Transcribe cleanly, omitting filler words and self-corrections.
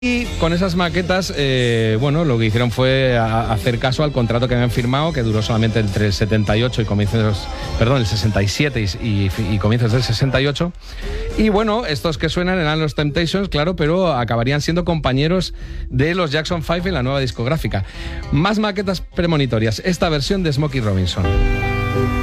Y con esas maquetas, lo que hicieron fue hacer caso al contrato que habían firmado, que duró solamente entre el 78 y el 67 y comienzos del 68. Y bueno, estos que suenan eran los Temptations, claro, pero acabarían siendo compañeros de los Jackson 5 en la nueva discográfica. Más maquetas premonitorias, esta versión de Smokey Robinson.